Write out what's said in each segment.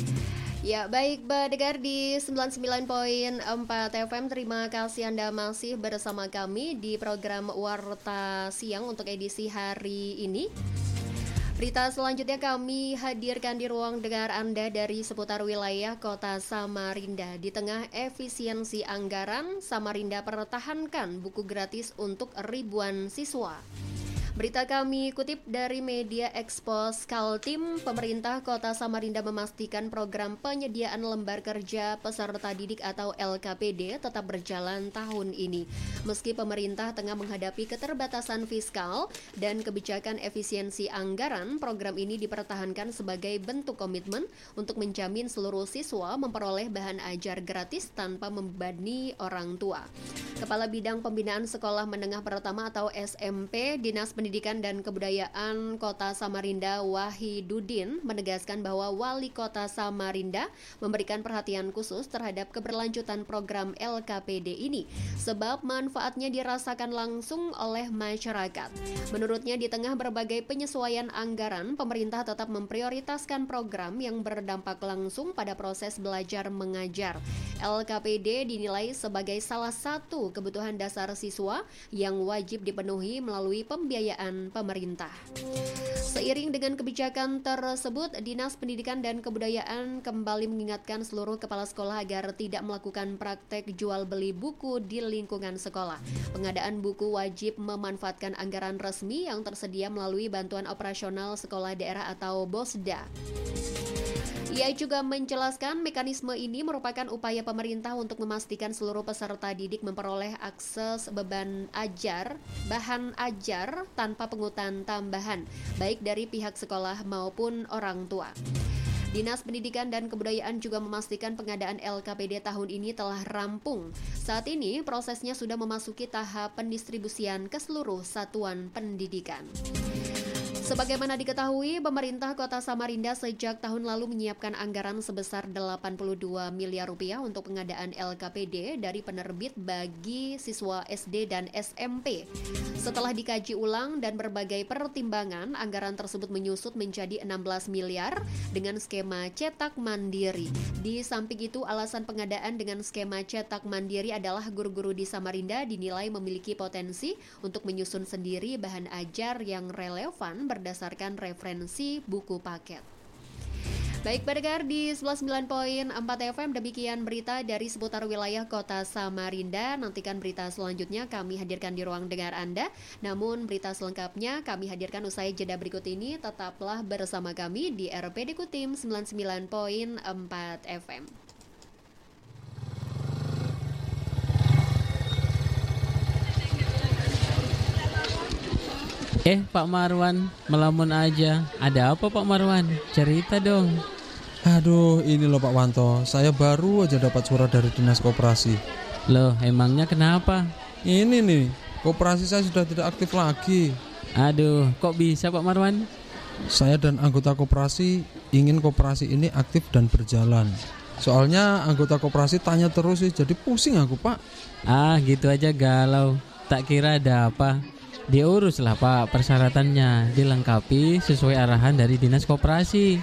Ya, baik pendengar di 99,4 FM. Terima kasih Anda masih bersama kami di program Warta Siang untuk edisi hari ini. Berita selanjutnya kami hadirkan di ruang dengar Anda dari seputar wilayah Kota Samarinda. Di tengah efisiensi anggaran, Samarinda pertahankan buku gratis untuk ribuan siswa. Berita kami kutip dari media Expos Kaltim, pemerintah Kota Samarinda memastikan program penyediaan lembar kerja peserta didik atau LKPD tetap berjalan tahun ini. Meski pemerintah tengah menghadapi keterbatasan fiskal dan kebijakan efisiensi anggaran, program ini dipertahankan sebagai bentuk komitmen untuk menjamin seluruh siswa memperoleh bahan ajar gratis tanpa membebani orang tua. Kepala Bidang Pembinaan Sekolah Menengah Pertama atau SMP, Dinas Pendidikan dan Kebudayaan Kota Samarinda Wahidudin menegaskan bahwa Wali Kota Samarinda memberikan perhatian khusus terhadap keberlanjutan program LKPD ini sebab manfaatnya dirasakan langsung oleh masyarakat. Menurutnya, di tengah berbagai penyesuaian anggaran, pemerintah tetap memprioritaskan program yang berdampak langsung pada proses belajar mengajar. LKPD dinilai sebagai salah satu kebutuhan dasar siswa yang wajib dipenuhi melalui pembiayaan pemerintah. Seiring dengan kebijakan tersebut, Dinas Pendidikan dan Kebudayaan kembali mengingatkan seluruh kepala sekolah agar tidak melakukan praktek jual beli buku di lingkungan sekolah. Pengadaan buku wajib memanfaatkan anggaran resmi yang tersedia melalui bantuan operasional sekolah daerah atau BOSDA. Ia juga menjelaskan mekanisme ini merupakan upaya pemerintah untuk memastikan seluruh peserta didik memperoleh akses bahan ajar tanpa pungutan tambahan, baik dari pihak sekolah maupun orang tua. Dinas Pendidikan dan Kebudayaan juga memastikan pengadaan LKPD tahun ini telah rampung. Saat ini prosesnya sudah memasuki tahap pendistribusian ke seluruh satuan pendidikan. Sebagaimana diketahui, pemerintah Kota Samarinda sejak tahun lalu menyiapkan anggaran sebesar 82 miliar rupiah untuk pengadaan LKPD dari penerbit bagi siswa SD dan SMP. Setelah dikaji ulang dan berbagai pertimbangan, anggaran tersebut menyusut menjadi 16 miliar dengan skema cetak mandiri. Di samping itu, alasan pengadaan dengan skema cetak mandiri adalah guru-guru di Samarinda dinilai memiliki potensi untuk menyusun sendiri bahan ajar yang relevan berdasarkan referensi buku paket. Baik pendengar di 99,4 FM, demikian berita dari seputar wilayah Kota Samarinda. Nantikan berita selanjutnya kami hadirkan di ruang dengar Anda. Namun berita selengkapnya kami hadirkan usai jeda berikut ini. Tetaplah bersama kami di RPD Kutim 99,4 FM. Pak Marwan, melamun aja. Ada apa Pak Marwan? Cerita dong. Aduh, ini loh Pak Wanto, saya baru aja dapat surat dari Dinas Koperasi. Loh, emangnya kenapa? Ini nih, koperasi saya sudah tidak aktif lagi. Aduh, kok bisa Pak Marwan? Saya dan anggota koperasi ingin koperasi ini aktif dan berjalan. Soalnya anggota koperasi tanya terus sih, jadi pusing aku Pak. Gitu aja galau. Tak kira ada apa. Diuruslah Pak persyaratannya, dilengkapi sesuai arahan dari Dinas Koperasi.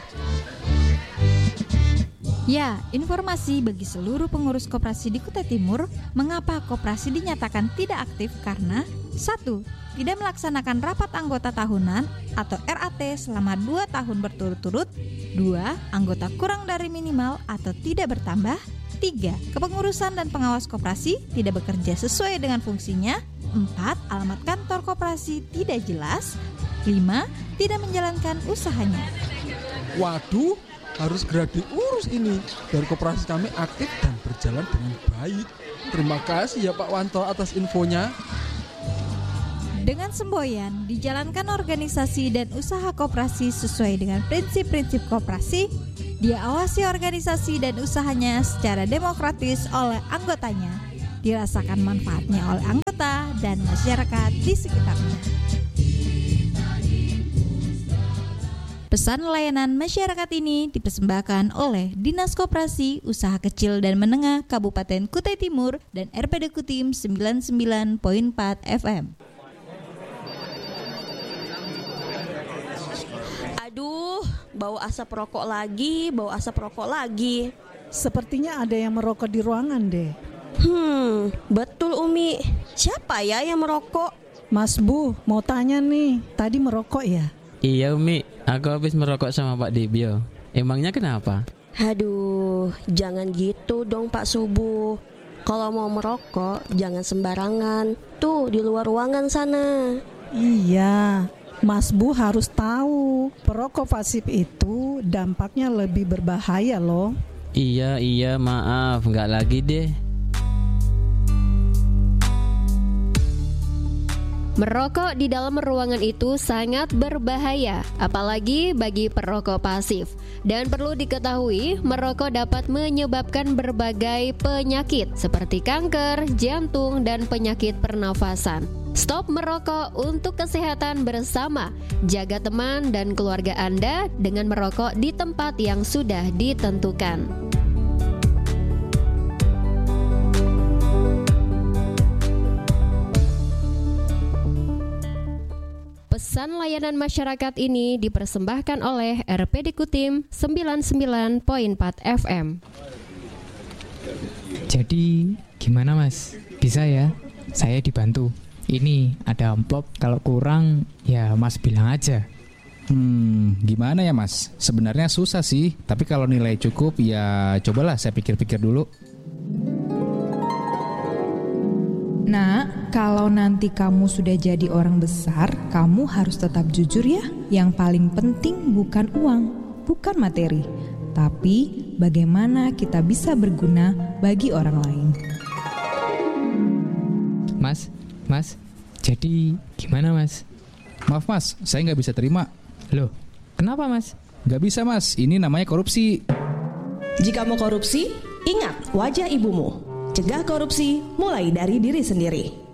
Ya, informasi bagi seluruh pengurus koperasi di Kutai Timur, mengapa koperasi dinyatakan tidak aktif karena 1. Tidak melaksanakan rapat anggota tahunan atau RAT selama 2 tahun berturut-turut. 2. Anggota kurang dari minimal atau tidak bertambah. 3. Kepengurusan dan pengawas koperasi tidak bekerja sesuai dengan fungsinya. 4. Alamat kantor koperasi tidak jelas. 5. Tidak menjalankan usahanya. Waduh, harus segera diurus ini biar koperasi kami aktif dan berjalan dengan baik. Terima kasih ya Pak Wanto atas infonya. Dengan semboyan, dijalankan organisasi dan usaha koperasi sesuai dengan prinsip-prinsip koperasi, diawasi organisasi dan usahanya secara demokratis oleh anggotanya, dirasakan manfaatnya oleh anggota dan masyarakat di sekitarnya. Pesan layanan masyarakat ini dipersembahkan oleh Dinas Koperasi Usaha Kecil dan Menengah Kabupaten Kutai Timur dan RPD Kutim 99,4 FM. Aduh, bau asap rokok lagi. Sepertinya ada yang merokok di ruangan deh. Betul Umi. Siapa ya yang merokok? Mas Bu, mau tanya nih, tadi merokok ya? Iya Umi, aku habis merokok sama Pak Dibio. Emangnya kenapa? Aduh, jangan gitu dong Pak Subuh. Kalau mau merokok, jangan sembarangan. Tuh, di luar ruangan sana. Iya, Mas Bu harus tahu, perokok pasif itu dampaknya lebih berbahaya loh. Iya, maaf, nggak lagi deh. Merokok di dalam ruangan itu sangat berbahaya, apalagi bagi perokok pasif. Dan perlu diketahui, merokok dapat menyebabkan berbagai penyakit seperti kanker, jantung, dan penyakit pernafasan. Stop merokok untuk kesehatan bersama. Jaga teman dan keluarga Anda dengan merokok di tempat yang sudah ditentukan. Pesan layanan masyarakat ini dipersembahkan oleh RPD Kutim 99.4 FM. Jadi gimana Mas? Bisa ya? Saya dibantu. Ini ada amplop, kalau kurang ya Mas bilang aja. Gimana ya Mas? Sebenarnya susah sih, tapi kalau nilai cukup ya cobalah saya pikir-pikir dulu. Nah, kalau nanti kamu sudah jadi orang besar, kamu harus tetap jujur ya. Yang paling penting bukan uang, bukan materi, tapi bagaimana kita bisa berguna bagi orang lain. Mas, jadi gimana Mas? Maaf Mas, saya nggak bisa terima. Loh, kenapa Mas? Nggak bisa Mas, ini namanya korupsi. Jika mau korupsi, ingat wajah ibumu. Cegah korupsi mulai dari diri sendiri.